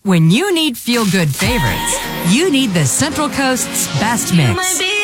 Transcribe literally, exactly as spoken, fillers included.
When you need feel-good favorites, you need the Central Coast's best mix.